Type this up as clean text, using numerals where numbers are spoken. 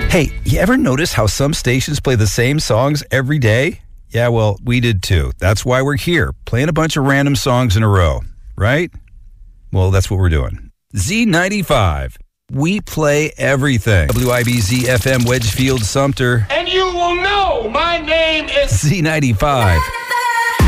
Hey, you ever notice how some stations play the same songs every day? Yeah, well, we did too. That's why we're here, playing a bunch of random songs in a row, right? Well, that's what we're doing. Z95. We play everything. WIBZ FM Wedgefield Sumter. And you will know my name is Z95.